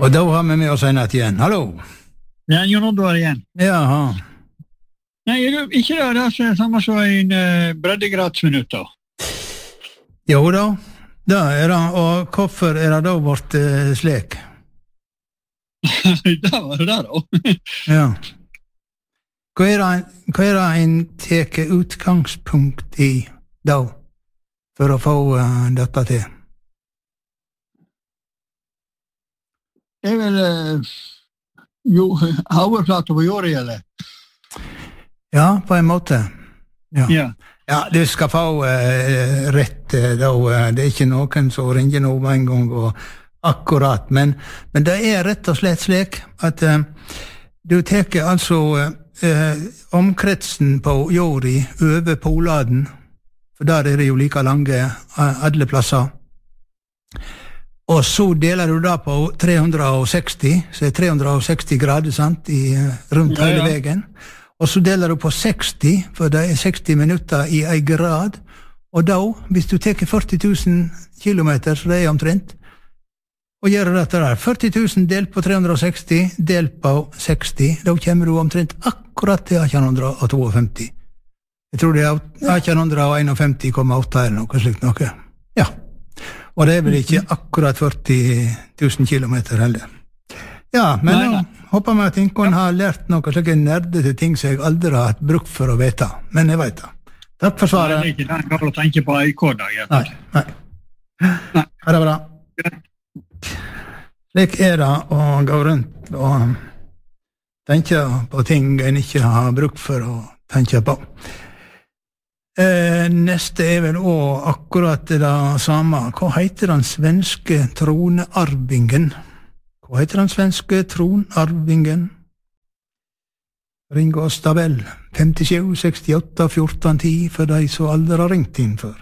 Og da har vi med oss en natt igjen. Hallo! Ja, Jon Oddvar igjen. Jaha. Nei, ikke det som er samme som en breddegradsminutter. Jo da, det er det. Og hvorfor er det da vårt slik? Det var det da. Ja. Hva er det en teker utgangspunkt i da, for å få dette til? Det er vel overflate på jorda, eller? Ja, på en måte. Ja. Ja, du skal få rett da. Det er ikke noen som ringer noe med en gang og akkurat, men det er rett og slett slik at du teker altså omkretsen på jorda over poladen, for der er det jo like lange alle plasser. Og så deler du da på 360, så er 360 grader, sant, rundt hele veien. Og så deler du på 60, for det er 60 minutter i en grad. Og da, hvis du teker 40 000 kilometer, så det er omtrent, og gjør dette der, 40 000 delt på 360, delt på 60, da kommer du omtrent akkurat til 1852. Jeg tror det er 1851,8 eller noe slikt noe. Ja. Og det er vel ikke akkurat 40 000 kilometer heller. Ja, men nå håper vi at ingen har lært noe slike nerdete ting som jeg aldri har hatt bruk for å vite. Men jeg vet det. Takk for svaret. Nei, det er ikke den kan du tenke på i kodag. Nei. Ha det bra. Slik er det å gå rundt og tenke på ting en ikke har bruk for å tenke på. Neste er vel også akkurat det samme. Hva heter den svenske tronarvingen? Ring oss da vel. 57 68 14 10 for de som aldri har ringt inn før.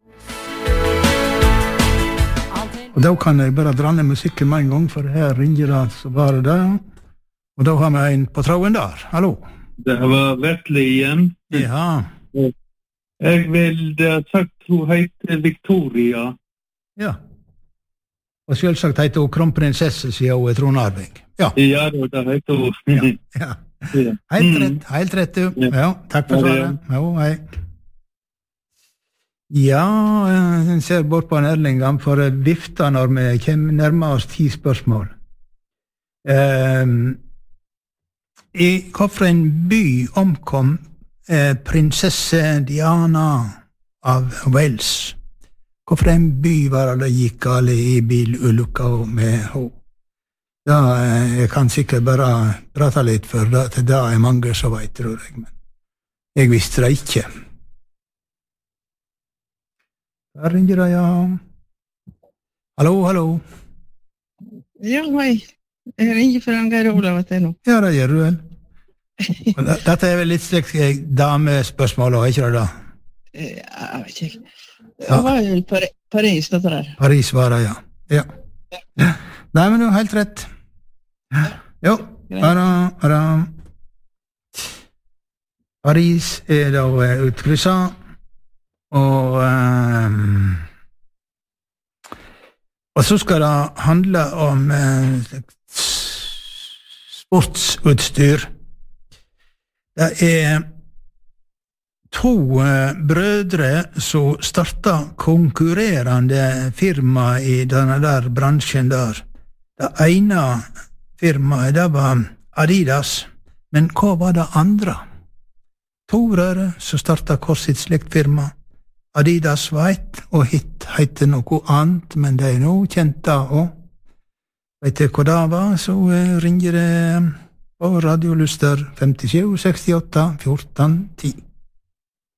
Og da kan jeg bare dra ned musikken med en gang, for her ringer det så bare det. Og da har vi en på tråden der. Hallo? Det var Vetle igjen. Ja. Jeg vil ha sagt hun heter Victoria. Ja. Og selvsagt heter hun kronprinsesse, siden hun er tronarving. Ja. Ja, det heter hun. Ja. Helt rett du. Ja, takk for svaret. Jo, hei. Ja, jeg ser bort på en Erling, han får vifta når vi kommer nærmere oss 10 spørsmål. I hvilken by omkom prinsesse Diana av Wales? Hvilken by var det gikk galt i bilulykka med henne? Da jeg kan sikkert bare prate litt, for det er mange som vet, tror jeg, men jeg visste det ikke. Der ringer det, ja. Hallo. Ja, hei. Jeg ringer for en Geir Olav at det nå. Ja, det gjør du vel. Dette er vel litt slik damespørsmål, ikke det da? Jeg vet ikke. Det var jo Paris, dette der. Paris var det, ja. Nei, men du har helt rett. Jo, bare. Paris er da utkrysset, og så skal det handle om sportsutstyr. Det er 2 brødre som startet konkurrerende firma i denne der bransjen der. Det ene firmaet, det var Adidas, men hva var det andre? 2 brødre som startet hver sitt slikt firma. Adidas var ett, og hit heter noe annet, men det er nå kjent da også. Vet du hva det var, så ringer det på Radio Luster 57 68 14 10.